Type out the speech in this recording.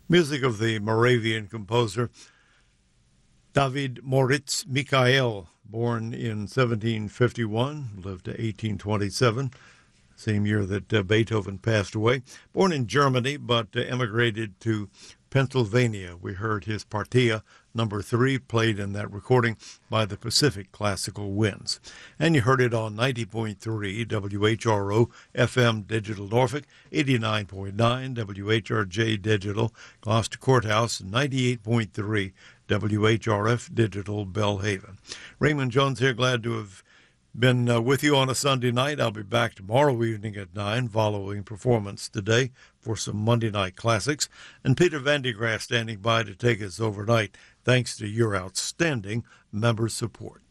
Music of the Moravian composer David Moritz Mikhael, born in 1751, lived to 1827, same year that Beethoven passed away. Born in Germany, but emigrated to Pennsylvania. We heard his Partia number 3 played in that recording by the Pacific Classical Winds. And you heard it on 90.3 WHRO FM Digital Norfolk, 89.9 WHRJ Digital Gloucester Courthouse, 98.3 WHRF Digital Bellhaven. Raymond Jones here, glad to have been with you on a Sunday night. I'll be back tomorrow evening at 9 following performance today for some Monday night classics. And Peter Vandegraff standing by to take us overnight, thanks to your outstanding member support.